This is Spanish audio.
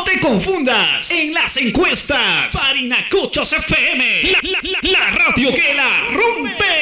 te confundas en las encuestas. Parinacochos FM, la radio que la rompe.